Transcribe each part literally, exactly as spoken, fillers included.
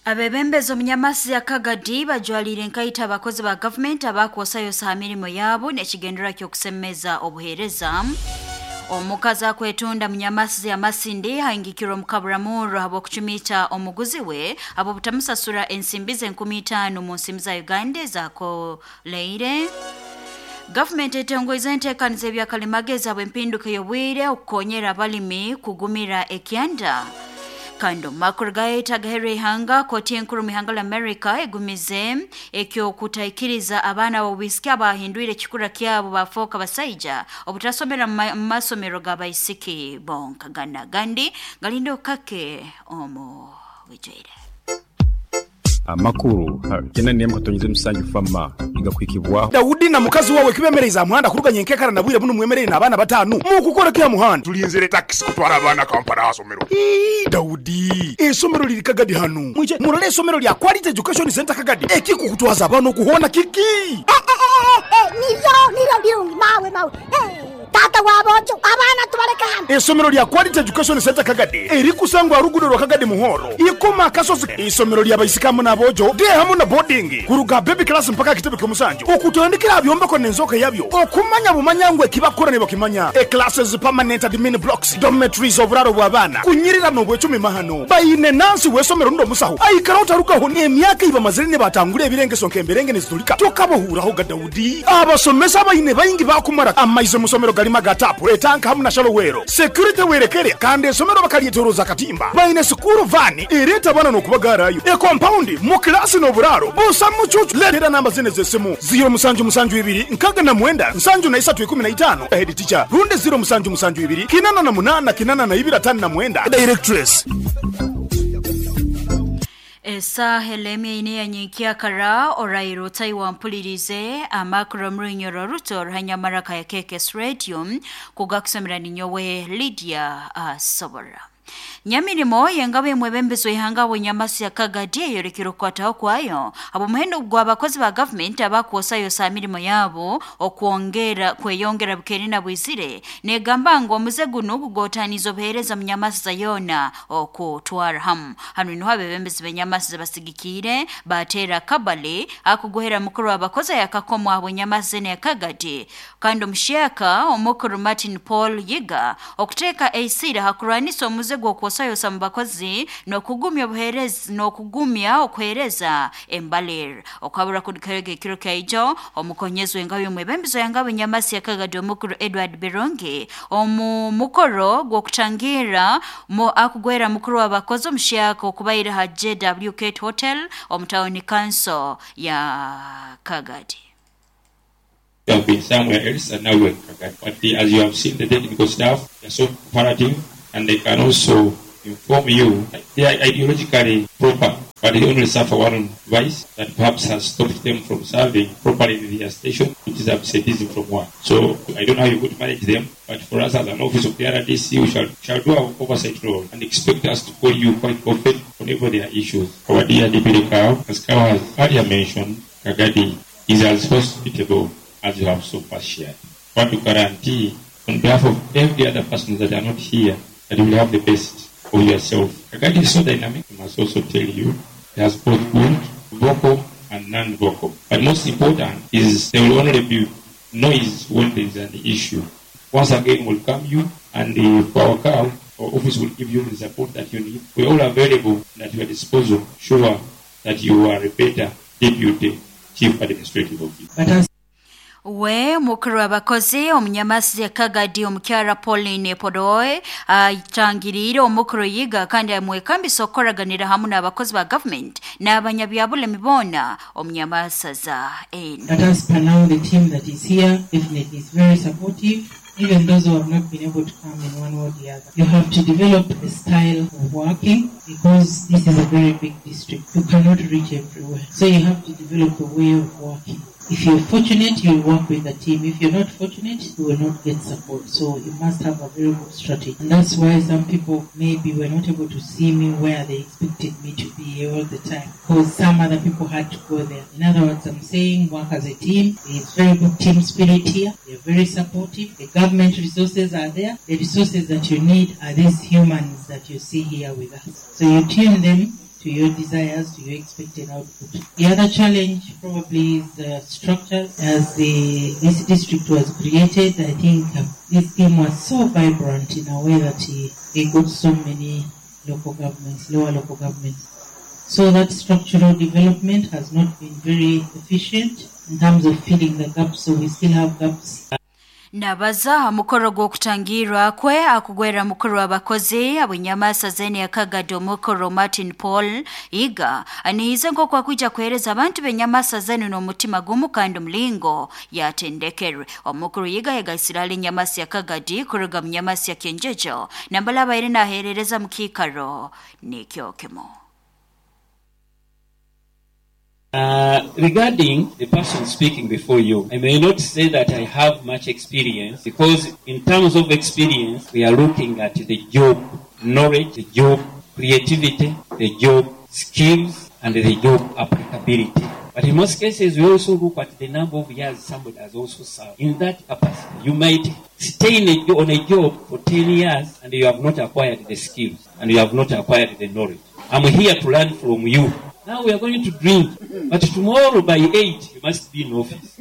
Abebembezo munyamasi ya Kagadi bajwalire nkaita abakozi ba government abakuosayosa emirimo yabo n'ekigendera ky'okusemeza obuheereza. Omukazi akwetunda munyamasi ya Masindi haingikiro mukaburamuru habw'okucumita omuguzi we abo butamusasura ensimbi ze enkumi itaano mu nsimu za Uganda zakoleire. Government etongoiza enteekaniza ebyakalimagezi bw'empinduka y'obwire okukonyera abalimi kugumira ekyanda. Kando makuru gaeta gahere hanga koti enkuru mihangala America egumize ekyo kutaikiriza abana bobisiki abahinduire kikura kyabo bafoka basaija obutasomera mu masomero gabayisiki bonka gana gandi galindo kake omo wejere amakuru kena niye mukatonyeze musanju fama igakwikibwa Daudi na mukazi wawe kibemereza muhanda kuruganye nkekara nabwire buno mwemerere nabana batanu mu kukora kya muhanda tulinzere taxi kutwara abana Kampala hasomero. Daudi esomero liri Kagadi hanu mwije murale esomero lya Quality Education Center Kagadi eki kukutwaza abana kuhona kiki eh eh eh niyo niyo byungi mawe mawe eh tata wabojo abana tubareka hano esomero lya Quality Education Center Kagadi eri kusangwa ruguru rwa Kagadi muhoro ikoma kasozi esomero lya bayisikamu nabojo de hamu na boarding kuruga baby class mpaka kitebe kyomusanju okutondekera byomba ko nenzoka yabyo okumanya bumanyangwe kibakora ne bakimanya e classes permanent admin blocks dormitories oburaro bw'abana kunyirira no bwecumi mahano bayine nansi wesomero ndo musaho ayikarota rukaho ne emyaka iba mazirine batangure ebirengeso nkemberenge nezitulika tokabohuraho ga Daudi abasomesa bayine bayingi bakumara amaize musomero galima gatapo etanka hamu na shalowero security werekere kandi esomero bakalietoroza katimba bayine school van ereta bana no kubagarayo e compound mu class no buraro busa mucucu lera namba zine zesemu zero musanju musanju ibiri nkaga na mwenda nsanju na isatu ikumi na itano head teacher runde zero musanju musanju ibiri kinana na munana kinana na ibira tani na mwenda directress. Esa helemi ine yanyikia kara orairo taiwa mpulirize amakro mrinyoro ruto hanyamaraka ya Kekes Radio kugakusemera ninyowe Lydia uh, Sobora. Nyamirimo yengabe mwebembezo ihanga wenyamasi ya Kagadi yorekiro kwataho kwayo abo muhendo gwa bakozi ba government abakuosayo sa mirimo yabo okuongera kweyongera bukerina bwizire negamba ngo muzeguno kugotanizo behereza munyamasi za yona okutwara ham hanu ino habebembezo benyamasi za basigikire batera kabale akugohera mukuru abakozi yakakomo abo nyamasi ne Kagadi kando mshiaka omukuru Martin Paul Yiga okuteka eisira hakuraniso muzego sayo sambakozi no kugumya buhereza no kugumya okwereza embaler okabura kudikerege kiro kaijo omukonyezwe engabe mwebembizo yangabe nyamasi ya Kagadi omukuru Edward Beronge omu mukoro gwokutangira mo akugwera mukuru abakozi omushiyako kubayira ha J W K Hotel omutawuni council ya Kagadi. You have been somewhere else and now we're Kagadi. But the, as you have seen, the technical staff, they're so cooperative and they can also inform you that they are ideologically proper, but they only suffer one vice that perhaps has stopped them from serving properly in their station, which is absenteeism from work. So I don't know how you could manage them, but for us as an office of the R D C, we shall, shall do our oversight role and expect us to call you quite often whenever there are issues. Our dear Deputy Cow, as Cow has earlier mentioned, Kagadi is as hospitable as you have so far shared. I want to guarantee on behalf of every other person that are not here that you will have the best of yourself. Kagadi is so dynamic, I must also tell you, it has both good, vocal and non-vocal. But most important is there will only be noise when there is an issue. Once again, we'll come you and the, for our cow, our office will give you the support that you need. We are all available at your disposal, sure that you are a better deputy chief administrative officer. We mukuru abakozi omunyamasi ya Kagadi omukyara Pauline Podoe atangirire omukuru Yiga kandi amwekambi sokoraganira hamu n'abakozi ba government n'abanyabyabule mibona omunyamasa za en. That as per now the team that is here definitely is very supportive. Even those who have not been able to come in one or the other. You have to develop a style of working because this is a very big district. You cannot reach everywhere. So you have to develop a way of working. If you're fortunate, you'll work with a team. If you're not fortunate, you will not get support. So you must have a very good strategy. And that's why some people maybe were not able to see me where they expected me to be all the time. Because some other people had to go there. In other words, I'm saying work as a team. There's very good team spirit here. They're very supportive. The government resources are there. The resources that you need are these humans that you see here with us. So you tune them to your desires, to your expected output. The other challenge probably is the structure. As the this district was created, I think uh, this team was so vibrant in a way that he, he got so many local governments, lower local governments. So that structural development has not been very efficient in terms of filling the gaps, so we still have gaps. Nabaza mukoro gw'okutangirwa kwe akugwera mukuru w'abakozi ab'Inyamasa zeni ya Kagado mukoro Martin Paul iga anihize ngo kwa kuja kuhereza abantu b'Inyamasa zeni n'omutima gumu kandi mlingo yatendekerwe omukuru iga yegasirali Nyamasa ya Kagadi kuruga Nyamasa ya Kenjejo nambala bayire naherereza mukikaro nikyokemo. Uh, regarding the person speaking before you, I may not say that I have much experience because in terms of experience, we are looking at the job knowledge, the job creativity, the job skills, and the job applicability. But in most cases, we also look at the number of years somebody has also served. In that capacity, you might stay in a, on a job for ten years and you have not acquired the skills and you have not acquired the knowledge. I'm here to learn from you. Now we are going to drink, but tomorrow by eight, you must be in office.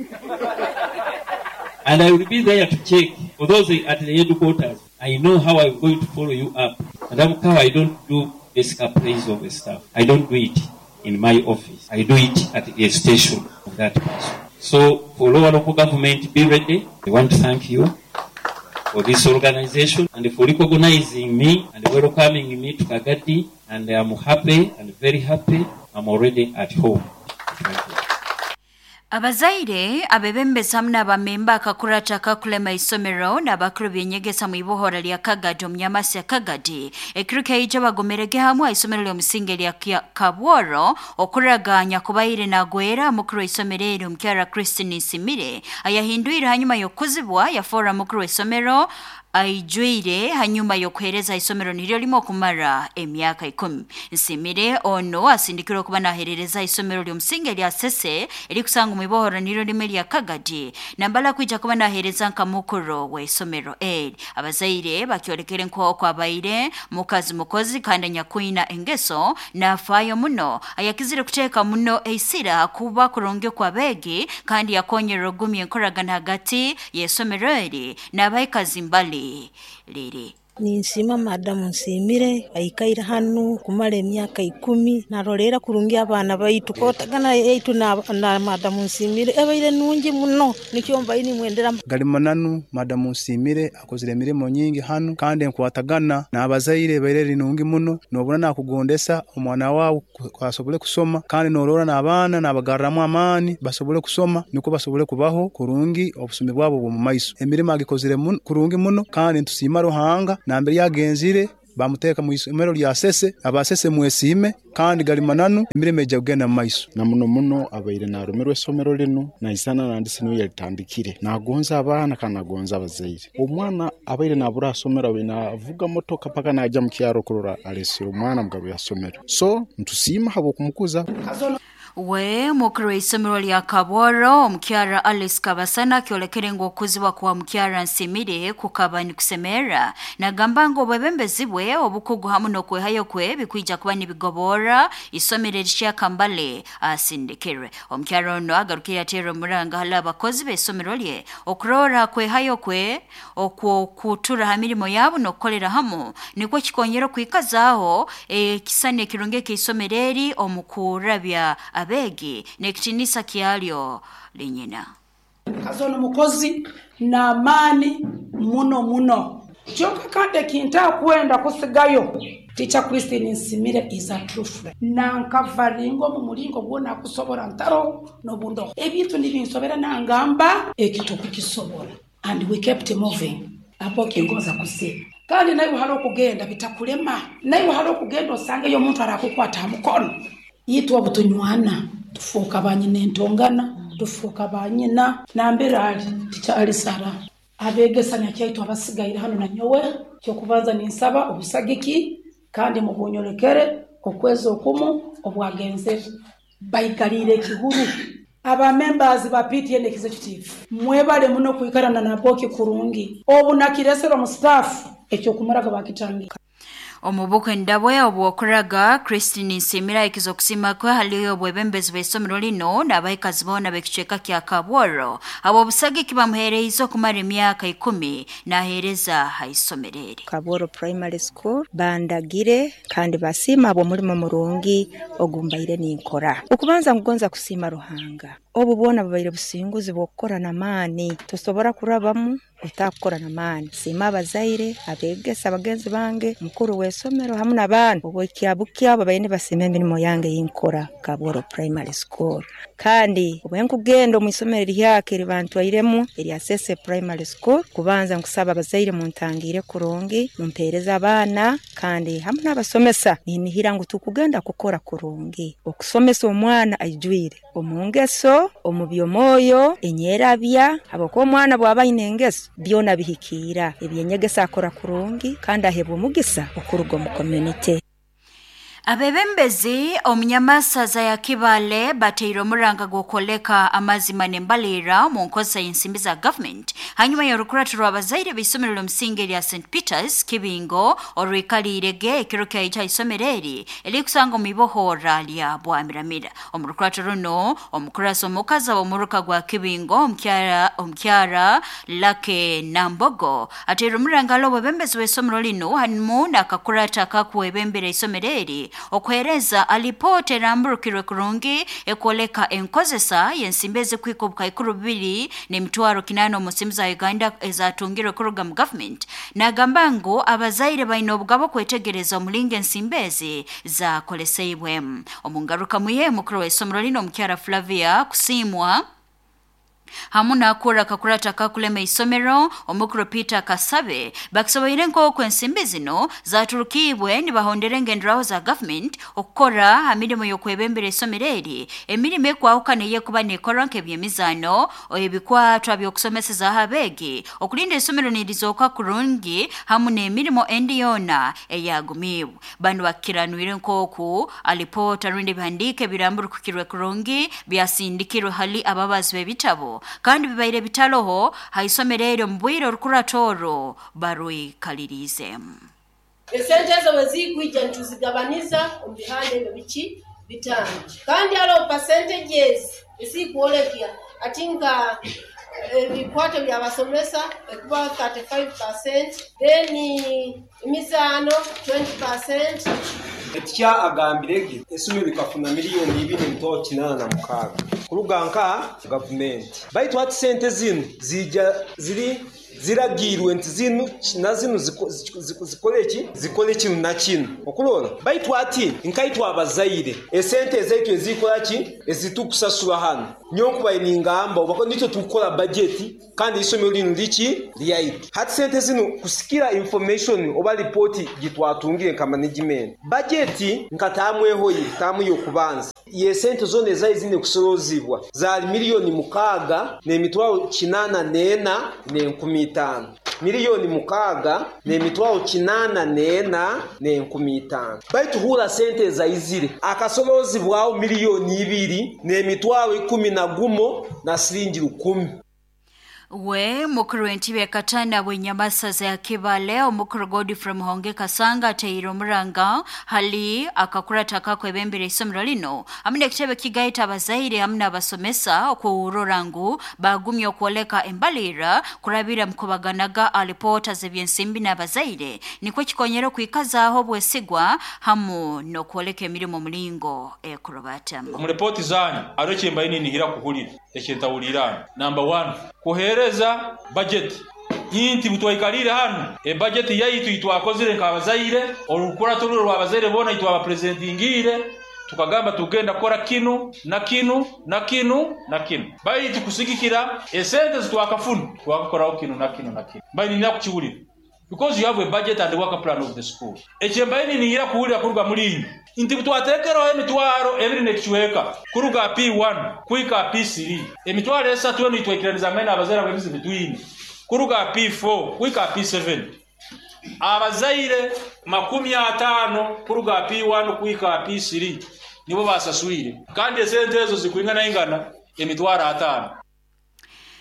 And I will be there to check. For those at the headquarters, I know how I'm going to follow you up. And I'm how I don't do basic appraisal of the staff. I don't do it in my office. I do it at the station of that person. So for lower local government, be ready. I want to thank you for this organization and for recognizing me and welcoming me to Kagadi. And I'm happy and very happy. I'm already at home. Thank you. Abazaire abebembesa mna bamemba akakurata kakulema isomero na bakuru byenyegesa mu ibohora lya Kagadi Nyamasa ya Kagadi ekirika ije bagomerege hamwe isomero lyo musinge lya Kabworo okuraganya kubayire nagwera mukuru isomero Mkyara Christine Simire ayahinduira hanyuma yokuzibwa ya fora mukuru isomero aijuire hanyuma yokwereza isomero niryo limo kumara emyaka ikumi. Nsimire ono asindikiro kuba naherereza isomero lyo musinge lya Sese eri kusanga mu ibohora niryo lime lya Kagadi nambala kwija kuba nahereza nkamukuru we isomero eri abazaire bakyolekere nko kwa bayire mukazi mukozi kandi nyakwina engeso nafayo muno ayakizire kuteka muno eisira kuba kuronge kwa begi kandi yakonyero gumi enkoragana hagati yesomero eri nabayikazi mbali liri. Ninsima Madam Nsimire ayikaira hanu kumara emyaka ikumi narorera kurungi abana baitu kotagana eitu na, na Madam Nsimire ebaire nungi muno nikyomba ini mwendera Galimananu Madam Nsimire akozire emirimo nyingi hanu kandi nkwatagana n'abazaire baire nungi muno nobona nakugondesa omwana wawe kwasobole kusoma kandi norora n'abana n'abagarramu amani basobole kusoma niko basobole kubaho kurungi obusumi bwabo mu maiso emirimo agikozire muno kurungi muno kandi ntusima Ruhanga nambere yagenzire bamuteka mu isomero lya Sese abasese mwesime kandi Galimananu imirime jagena maiso na muno muno abaire na rumirwe somero lino na isana nandise no yatandikire nagonza abana kanagonza abazaire omwana abaire na bura somero bina avuga motoka paka naja mu kyaro kurora alesiro umwana mugabo ya somero so ntusima habo kumukuza we mukuru isomero lya Kabworo Mkyara Alice Kabasana kyolekere ngo kuziba kwa Mkyara Nsimire kukabani kusemera na gambango bwebembezibwe obukugu hamu no kwehayo kwe bikwija kuba nibigobora isomero lya Kambale asindikire Omkyara no agarukira tero muranga hala bakozi be isomero lye okurora kwehayo kwe okwo kutura hamirimo yabo no kolera hamu niko kikonyero kwikazaho e, kisane kirongeke isomereri omukurabya abegi nekitinisa kyalyo linyina kazono mukozi na amani muno muno choka kande kinta kwenda kusigayo Teacher Christine Nsimire is a true friend nankavaringo mu mulingo bwona kusobora ntaro no bundo ebintu nibinsobera nangamba ekitu kukisobora and we kept moving apo kingoza kuse kandi nayo halo kugenda bitakulema nayo halo kugenda osange yo muntu arakukwata mukono yitwa butunywana tufuka banyine ntongana tufuka banyina nambirali tichali sara abegesanya cyaitu abasigaira hano na nyowe cyo kubanza ninsaba ubusagiki kandi mu bunyolekere okwezi okumu obwagenze bayikalire kiguru aba members ba P T N executive mwebale muno kuikarana na boki kurungi obu nakiresero mu staff ekyo kumaraga bakitangika Omubuke ndabwe obwokuraga Christine Nsimira ikizokusima kwe haliyo bwebembezi besomero lino nabaikazi bona bekicheka kya Kabworo abo busagi kibamuhereizo kumara emyaka ikumi nahereza haisomerere Kabworo Primary School bandagire kandi basima abo mulimo murungi ogumbaire ninkora ukubanza ngonza kusima Ruhanga obu bona babaire businguzi bokorana mani tusobora kurabamu utakorana mani sima abazaire abegesa abagenzi bange mukuru wesomero hamwe nabana ubwo kyabukya babayene basime mirimo yange yinkora Kabworo Primary School kandi ubwenku gendo mu isomero ryake ribantu ayiremu eri Asese Primary School kubanza nkusaba abazaire muntangire kurungi mumpereza abana kandi hamwe nabasomesa ninihira ngo tukugenda kukora kurungi okusomesa omwana ajwire omungeso omubyomoyo enyerabya abako omwana bwaba inengeso byona bihikira ebyenyegesa akora kurungi kandi ahebwa mugisa okurugo mu community. Abebembezi omunyamasaza ya Kibale bateiro muranga gwokoleka amazima nembalira mu nkosa y'ensimbi za government hanyuma y'orukuratu rw'abazaire b'isomero ly'omusinge lya Saint Peters Kibingo orwikalirege ekiro kya ita isomereri elikusanga omubibohora lya Bwamiramira omurukuratu runo omukurasa omukaza omuruka gwa Kibingo omukyara omukyara Lake Nambogo ateiro muranga lo bebembezi b'isomero lino hanyuma nakakurata kakuwebembera isomereri okwereza alipote ramburukirwe kurungi ekoleka enkozesa yensimbeze kwikubka ikuru bibiri n'emitwaro kinano mu za Uganda ezatungirwe kuruga mu government nagambango abazaire baino obugabo kwetegereza omulinga ensimbeze za koleseibwe omungaruka muye mukuru w'esomero lino omukyara Flavia kusimwa hamuna akura kakurata kakuleme isomero omukuru Peter Kasabe bakisoboire nko kwensimbi zino zaturukibwe ni bahonderenge ndrawo za government okukora hamirimo yokwebembera isomereri emirimo ekwahukane ye kuba nekoranke byemizano oyebikwa twabyo kusomeseza habegi okulinda isomero nirizoka kurungi hamune emirimo endiyona eyagumibu bandu bakiranwire nkoku alipota rinde bandike biramburu kukirwe kurungi byasindikirwe hali ababazi bebitabo kandi bibaire bitaloho haisomerere mbwiro rukuratoro barui kalirize esente zo wezikwijja ntuzigabaniza ombihande ebyo biki bitano kandi alo percentages esikuolekya atinga ebikwato by'abasomesa ekuba thirty-five percent then imizano twenty percent etya agambirege esomero likafuna miliyoni ibiri n'emitwalo kinana na mukaaga kuruganka government baitu ati sente zino zija ziri ziragirwe nti zino na zino zikoleki zikoleki na kino okulora baitu ati nkaitwa abazaire esente ezaitu ezikolaki ezitukusasula hano nyonkuba iningamba obako nito tukola budget kandi isomero lino lichi lyaiti hati sente zino kusikira information oba report gitwatungire ka management budget nkatamweho yi tamu yokubanza ye sente zone zai zine kusolozibwa za miliyoni mukaaga n'emitwalo kinana nena n'enkumi itano miliyoni mukaaga n'emitwalo kinana nena n'enkumi itano baitu hura sente za izire akasolozibwaho miliyoni ibiri n'emitwalo ikumi na gumo na siringi rukumi we mukuru w'entibe katana bw'enyamasaza ya Kibale omukuru Godfrey Muhonge Kasanga teiro muranga hali akakurata kakwebembera isomero lino amune kitebe kigaita abazaire amuna abasomesa okuwurorangu bagumye okwoleka embalira kurabira mukubaganaga alipota zebyensimbi n'abazaire nikwo kikonyero kwikazaho bwesigwa hamu nokwoleka emirimo mulingo ekurobata mu report zanyu aro kyemba inini hira kuhulira ekyentawulirana number one kuhereza budget yinti butwaikalire hano e budget yayitu itwakozire nkabazaire olukora tolo rwabazaire bona itwa aba presentingire tukagamba tugenda kora kinu na kinu na kinu na kinu bayi tukusikikira esente zitwakafuna twakora kinu na kinu na kinu bayi nina kukiwulira because you have a budget and work plan of the school echembaini ni ira kuhulira kuruga mulinyi inti butwatekero emitwaro ebiri nekichweka kuruga P one kuika P three emitwaro esatu ni twekiraniza mena abazera bemizi bitwini kuruga P four kuika P seven abazaire makumi atano kuruga P one kuika P three nibo basasuire kandi esente ezo zikuingana ingana emitwaro atano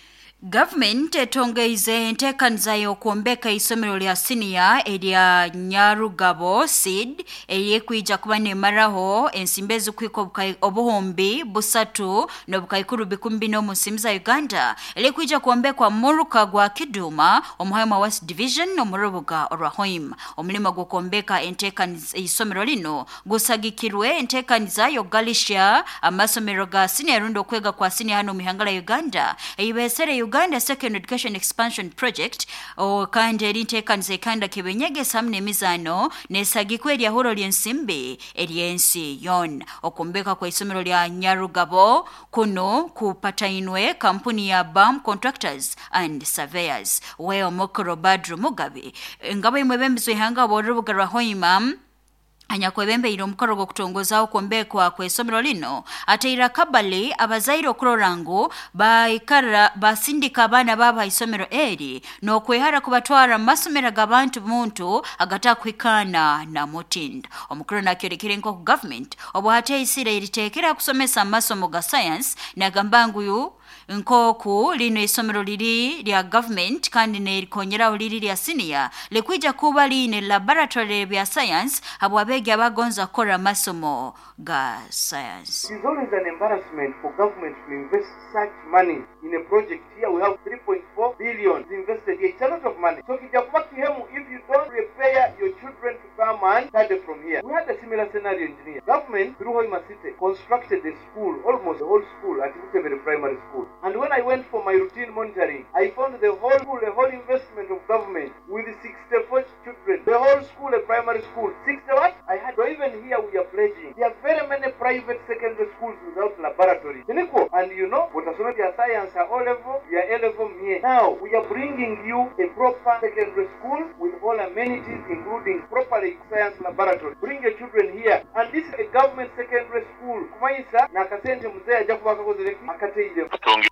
Government etongeize enteekaniza y'okwombeka isomero lya senior erya Nyarugabo Seed eryekwija kuba nemaraho ensimbi ezikwika obuhumbi busatu n'obukaikuru bikumi bina mu nsimu za Uganda eryekwija kwombekwa muruka gwa Kiduma omuhema West Division omurubuga Orwahoim. Omulimo gw'okwombeka enteekaniza isomero lino gusagikirwe enteekaniza y'okugalisha amasomero ga senior rundo okwega kwa senior hano mu ihanga la Uganda eyibesere Uganda Second Education Expansion Project o kandi erinteekaniza ekanda kebenyegesa hamwe n'emizano nesagikwe erya horo ly'ensimbi eryensi yon okumbeka kwa isomero lya Nyarugabo kuno kupatainwe kampuni ya B A M Contractors and Surveyors weo Mokoro Badru Mugabe ngabo imwe bembizwe ihanga borubuga Rwahoima anyakwebembe iro mukoro go kutongoza okwembekwa kwa isomero lino ateira kabali abazaire okurorango baikara basindika abana baba isomero eri no kwehara kubatwara masomero gabantu muntu agatakwikana na motind omukoro nakyorekere nko government obuhate isire iritekera kusomesa amasomo ga science na gambanguyu nkoku lino isomero liri lya government kandi nerikonyera liri lya senior lekwija kuba line laboratory ya science abwabege abagonza kora masomo ga science. It is always an embarrassment for government to invest such money in a project. Here we have three point four billion invested here. It's a lot of money. So if you don't prepare your children to come and study from here. We had a similar scenario in Engineer. Government through Hoima City constructed a school, almost the whole school at Ukemere Primary School. And when I went for my routine monitoring, I found the whole school, the whole investment of government with sixty-four children. The whole school, a primary school, sixty what? I had, so even here we are pledging. There are very many private secondary schools without laboratories. And you know, what are some of your science are all level, we are A level here. Now, we are bringing you a proper secondary school with all amenities, including properly science laboratory. Bring your children here. And this is a government secondary school. Kumaisa, nakasente mzee jakuwaka kozileki, akateide.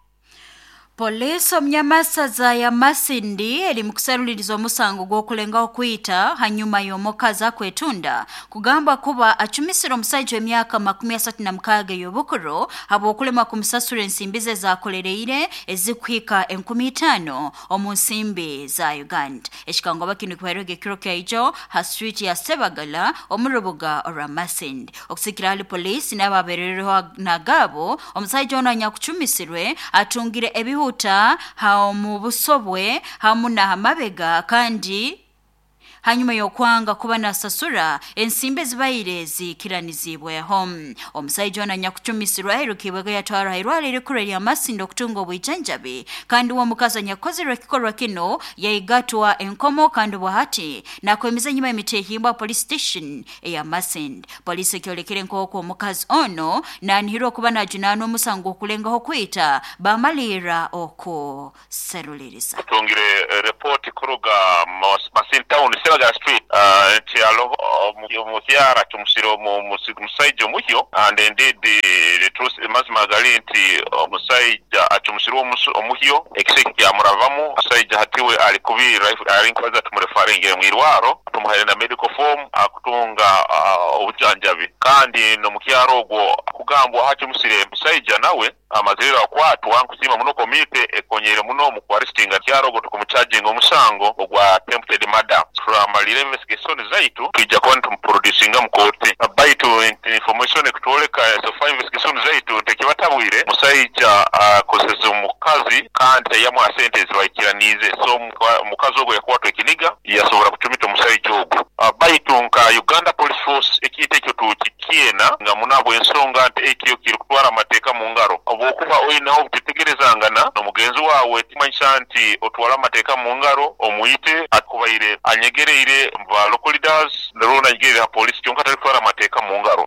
Police omnyamasaza ya Masindi eri mukusaruliriza omusango gw'okulenga okuyita hanyuma y'omukazi kwetunda kugamba kuba achumisiro omusajja emyaka makumi asatu na mukaaga y'obukuru habw'okulema kumusasula ensimbi ze zakolereire ezikwika enkumi itaano omu nsimbi za Uganda. Ekikango bakino kuherege kiro kaijo ha street ya Sebagala omurubuga orwa Masindi. Okusikira hali police n'ababerereho nagabo omusajja ono anyakuchumisirwe atungire ebihu uta hao mubusobwe hamuna hamabega kandi hanyuma yokwanga kuba nasasura ensimbe zibayire zikiranizibwe home omusajja ona nyakuchumisirwa irukibwaga yatwara irwale irikure ya Masindi okutunga obwijanjabi kandi wo mukaza nyakozirwa kikorwa kino yaigatwa enkomo kandi bwahati na kwemiza nyuma emitehimba police station ya Masindi. Police kyolekere nkoko omukazi ono nanihiro kuba najunano musango okulengaho kwita bamalira oko seruliriza tungire uh, report kuruga Masindi town Sebagala street uh chialo omukyara tumusiro mu musaijo muhyo and indeed the truth mazima galinti omusaija achumusiro omuhyo exec ya muravamu musaija hatiwe alikubira alinkoza tumurefaringe mwirwaro tumuherenda medical form akutunga obujanjabi kandi no mukyaro ogwo kugambwa hachumusire musaija nawe amazirira kwatu ankuzima muno komite ekonyere muno mu kwaristinga kyaro ogwo tukumucharging omusango ogwa attempted murder from a investigation zaitu tujja kwani tumproducing mu court baitu information kutoleka so five investigation zaitu tekibatabwire musaija akozeza uh, mukazi kandi yamu sentence bayikiranize so mukazi ogwo yakwatwa ekiniga yasobora kutumita musaija ogwo uh, baitu nka Uganda Police Force ekite kyo tukikiena nga munabo ensonga nti ekyo kirikutwara amateka mu ngaro obukuba oyinaho butegerezangana no mugenzi wawe timanyisa nti otwala amateka mu ngaro omuyite akubaire anyegereire mva local leaders nerona nyegerera police kyonka talitwara amateka mu ngaro.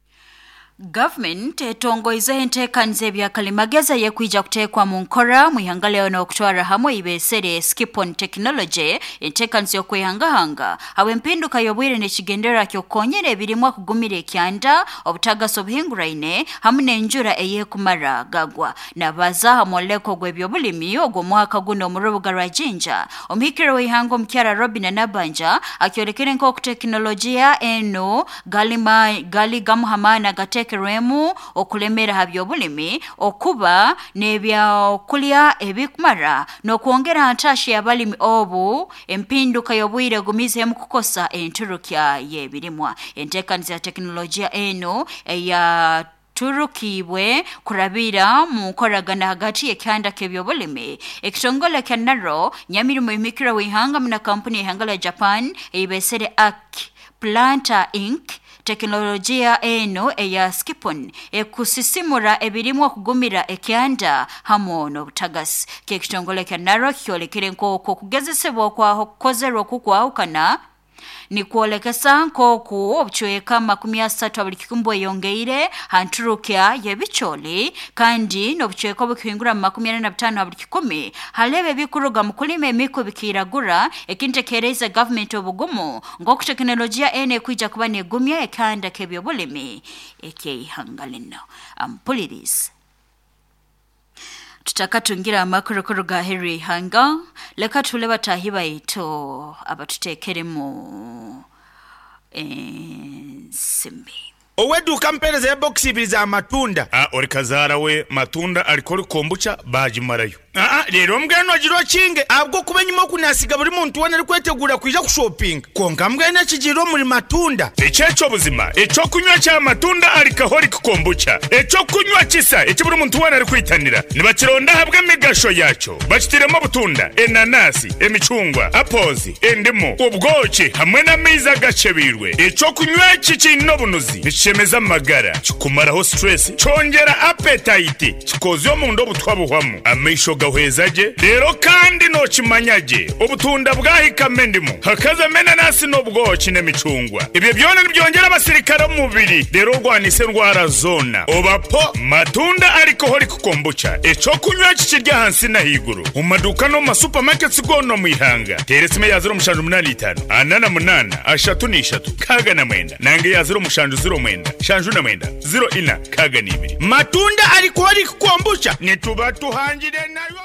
Government etongoize enteekaniza ebyakalimagezi yekwija kuteekwa mu nkora mu ihanga leo n'okutwara hamwe ibesere skip-on technology enteekaniza y'okwehangahanga awo empinduka y'obwire n'ekigendera ky'okonyera ebirimu kugumira ekyanda obutagaso obuhinguraine hamwe n'enjura eyeekumara gagwa nabaza hamwoleko gw'ebyobulimi ogwo mwaka guno mu rubuga rwa Jinja omuhikiro w'ihanga omukyala Robin Nabanja akyolekere nk'oku tekinologiya eno galima gali gamuhamana gate bikolwemu okulemera habyobulimi okuba n'ebyokulya ebikumara n'okwongera ntashi y'abalimi obu empinduka y'obwire gumize mu kukosa enturukya y'ebirimwa enteekaniza ya tekinologiya eno eya turukibwe kurabira mu nkoragana hagati y'ekyanda k'ebyobulimi ekitongole kya naro nyamirimu emikira w'ihanga mu na kampuni y'ihanga la Japan eyibesere Ak Planta Incorporated teknolojia eno eya Skipon ekusisimura ebirimu okugumira ekyanda hamwe n'obutagasi k'ekitongole kya naro kyolekere nk'okwo kugezesebwa okwaho kukozerwa okukwawukana ni kuolekesa nkoku obuchweka makumi asatu buli kikumbu eyongeire hanturukya yebicholi kandi n'obuchweka obukuhingura makumi ana na bitano buli kikumi halebe bikuruga mu kulima emiko bikiragura ekintekereza government obugumu ng'oku teknolojia ene kwija kuba negumya ekanda k'ebyobulimi ekyeyihangalino ampuliriza tutakatungira amakuru ga Henry Hanga leka tule batahiba ito abatutekeremu ensimbi oweduka mpereza ya boxi ibiri za matunda ah ori kazara we matunda alikori kombucha bajimarayo ah ah rero mbweno giro kinge abwo kubenyimo kunasiga buri muntu wana rikwetegura kwija ku shopping konga mbwene kigiro muri matunda ecyeco buzima eco kunywa cya matunda alikahori kombucha eco kunywa kisa eki buri muntu wana rikwitanira nibakironda habwe migasho yaco bakitiremo butunda enanasi emicungwa apozi endimo ubwoki hamwe na miza gacebirwe eco kunywa kiki nobunuzi chemeza magara chikumaraho stress chongera appetite chikozo mu ndo butwabuhwamo amisho gahwezaje rero kandi no chimanyaje obutunda bwahikame ndimo hakaza mena nasi no bwoki n'emicungwa ibyo byone byongera abasirikare mu mubiri rero rwanise ndwara zona obapo matunda ariko hori kukombucha eco kunywa kikirya hansi na higuru mu maduka no ma supermarkets gono mu ihanga teresime ya zero mushanju munani itanu anana munana ashatu ni ishatu kaga na mwenda nange ya zero mushanju zero mwenda shanju na mwenda zero ina kaga nibiri matunda alikori kukombucha nituba tuhangire nayo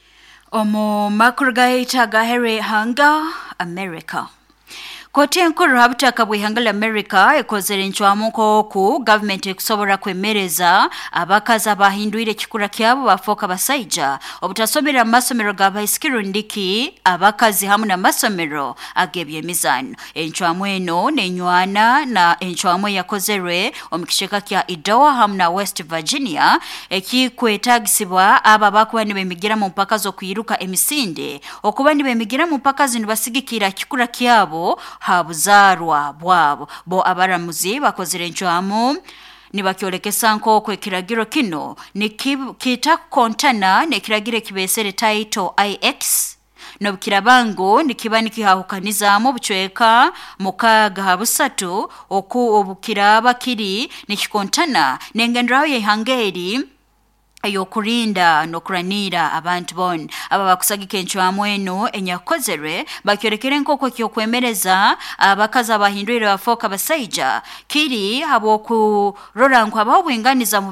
omo makurgaita ga Henry Hanga America Koti enkuru habutaka bwihangala America ekozere nchwamuko ku government ekusobora kwemereza abakazi abahinduire kikura kyabo bafoka basaija obutasomera masomero gabaiskiru ndiki abakazi hamu na masomero agebye mizano enchwamu eno nenywana na enchwamu yakozerwe omukisheka kya Idaho hamu na West Virginia ekikwetagisibwa aba bakuba nibemigira mu mpaka zo kuyiruka emisinde okuba nibemigira mu mpaka zino basigikira kikura kyabo habuzarwa bwabo bo abaramuzi bakozere nchwamu nibakyolekesa nkoko ekiragiro kino nikita kontana nekiragire kibesere title I X no kirabango nikibani kihahukaniza mu bucweka mukaga habusatu oku obukiraba kiri nikikontana nengendrawo ye hangeri ayo kurinda no kuranira abantu bon aba bakusagika enchwamu eno enyakozere bakyorekere nkoko kyo kwemereza abakaza bahindurira bafoka basaija kiri abo ku roranko abo bwinganiza mu